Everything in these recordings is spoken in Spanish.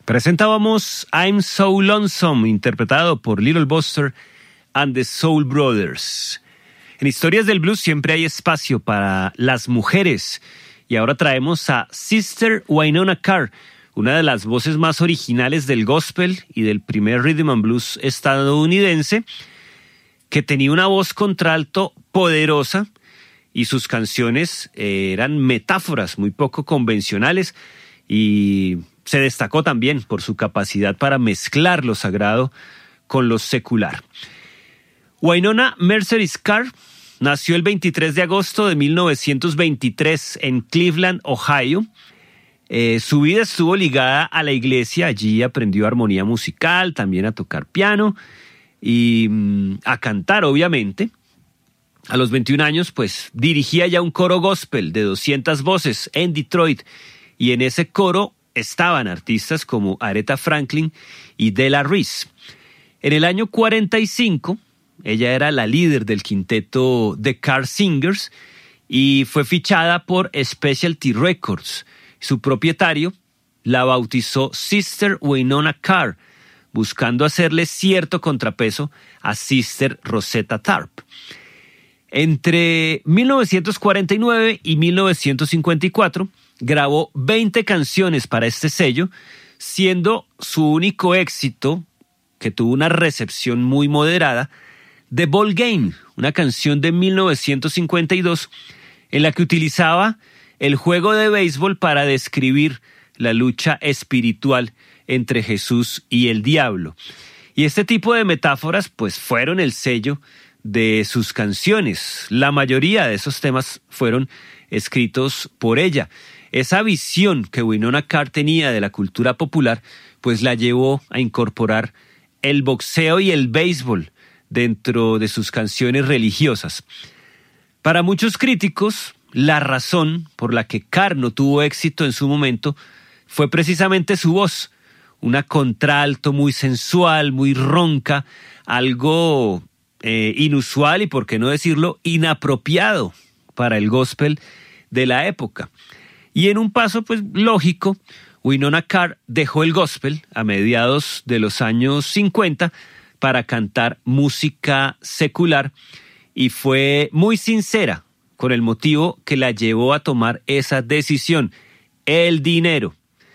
Presentábamos I'm So Lonesome, interpretado por Little Buster and the Soul Brothers. En Historias del Blues siempre hay espacio para las mujeres. Y ahora traemos a Sister Wynonna Carr, una de las voces más originales del gospel y del primer rhythm and blues estadounidense, que tenía una voz contralto poderosa y sus canciones eran metáforas muy poco convencionales, y se destacó también por su capacidad para mezclar lo sagrado con lo secular. Wynonna Mercedes Carr nació el 23 de agosto de 1923 en Cleveland, Ohio. Su vida estuvo ligada a la iglesia. Allí aprendió armonía musical, también a tocar piano y a cantar, obviamente. A los 21 años, pues, dirigía ya un coro gospel de 200 voces en Detroit, y en ese coro estaban artistas como Aretha Franklin y Della Reese. En el año 45, ella era la líder del quinteto The Carr Singers y fue fichada por Specialty Records. Su propietario la bautizó Sister Wynonna Carr, buscando hacerle cierto contrapeso a Sister Rosetta Tharpe. Entre 1949 y 1954 grabó 20 canciones para este sello, siendo su único éxito, que tuvo una recepción muy moderada, The Ball Game, una canción de 1952 en la que utilizaba el juego de béisbol para describir la lucha espiritual entre Jesús y el diablo. Y este tipo de metáforas pues fueron el sello de sus canciones. La mayoría de esos temas fueron escritos por ella. Esa visión que Wynonna Carr tenía de la cultura popular pues la llevó a incorporar el boxeo y el béisbol dentro de sus canciones religiosas. Para muchos críticos, la razón por la que Carr no tuvo éxito en su momento fue precisamente su voz, una contralto muy sensual, muy ronca, algo inusual y, por qué no decirlo, inapropiado para el gospel de la época. Y en un paso pues lógico, Wynonna Carr dejó el gospel a mediados de los años 50 para cantar música secular, y fue muy sincera con el motivo que la llevó a tomar esa decisión: el dinero.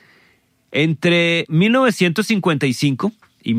Entre 1955 y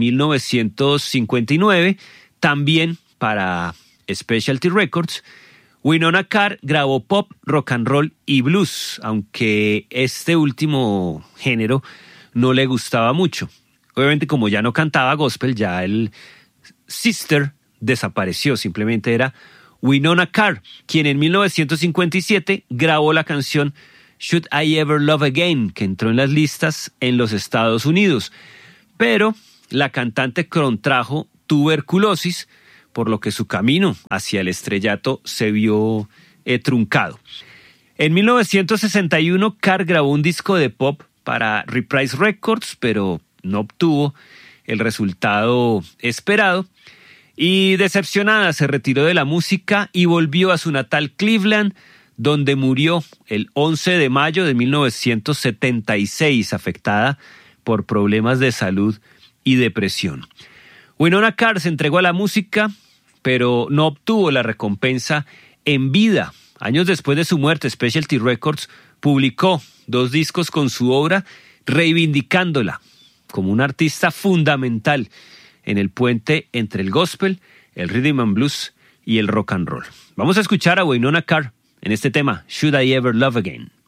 1959, también para Specialty Records, Wynonna Carr grabó pop, rock and roll y blues, aunque este último género no le gustaba mucho. Obviamente, como ya no cantaba gospel, ya el Sister desapareció, simplemente era Wynonna Carr, quien en 1957 grabó la canción Should I Ever Love Again, que entró en las listas en los Estados Unidos. Pero la cantante contrajo tuberculosis, por lo que su camino hacia el estrellato se vio truncado. En 1961, Carr grabó un disco de pop para Reprise Records, pero no obtuvo el resultado esperado, y decepcionada se retiró de la música y volvió a su natal Cleveland, donde murió el 11 de mayo de 1976, afectada por problemas de salud y depresión. Wynonna Carr se entregó a la música, pero no obtuvo la recompensa en vida. Años después de su muerte, Specialty Records publicó 2 discos con su obra, reivindicándola como una artista fundamental en el puente entre el gospel, el rhythm and blues y el rock and roll. Vamos a escuchar a Wynonna Carr en este tema, Should I Ever Love Again.